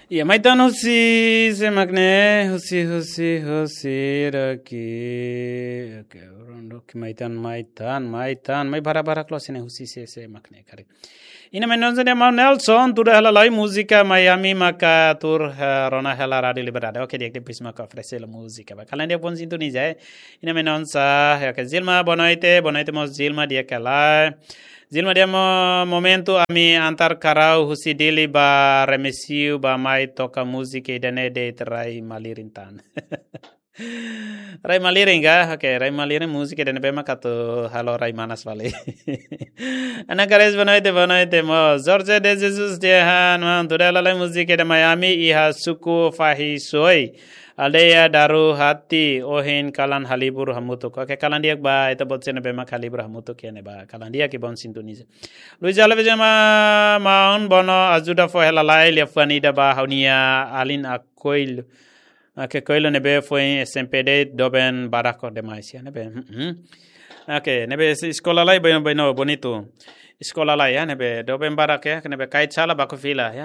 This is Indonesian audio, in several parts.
Iya, maitan husi semakne husi raki. Oke, rondo ki maitan mai bara close ne husi se makne kare. Ina menonzone mau Nelson tur halalai música Miami maka tur rona hela radio liberada. Oke, dia pis maka ofrece la música. Kalian dia pun sintonizar. Ina menonsa, oke, Zilma bonoite mos Zilma dia kalai. Zilma dia momento ami antar karau husi dili ba remesiu ba mai toka musik idane de rai malirintan. Rai maliring ga? Oke, rai maliring musik idane bema kato halo rai manas vale. Ana kares bonoite mo Jorge de Jesus de han man tudala lai musik idane Miami iha suku fahi soy. Aldeya daru hati ohin kalan halibur hamutuk. Oke, kalan dia ba itu bot sene bema halibur hamutuk ya ne ba kalan dia ki bon sintonize. Luis Alves jama maun bono ajuda fo helalai lefani da ba haunia alin akoil. Oke, koilo ne be fo SMPD doben barako de maisia ne be. Oke, ne be sekolah lai beno bonito. Sekolah lah ya nebe doben barak ya nebe kait salah baku fila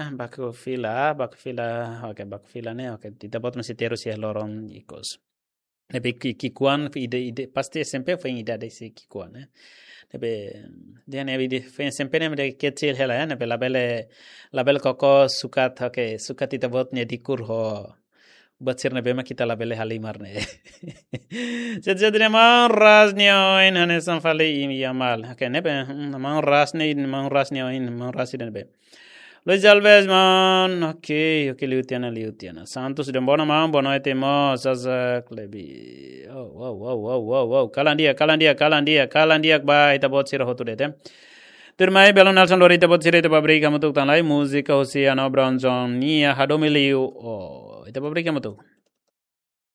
oke baku fila ne oke tidak bot masih terus ya lorong ikos nebe kikuan ide pasti SMP foi ide ada si kikuan ya nebe dia nebe ide foi SMP ne kecil hela ya nebe label koko sukat tidak bot ne dikur ho Batsir ne bema kita labele halimar ne. Jadi mau ras nyoin hane samfale yamal. Oke ne be mau ras nyoin mau ras ne be. Luis Alves man oke liutiana. Santos de bono ete mo sazak lebi. Wow. Kalan dia ba ita bot sira hotu de. Turmai belon Nelson Lorita bot sira ita pabrika mutuk tanlai musika hosi ano bronzon nia hadomiliu. Ita pabrika mutuk.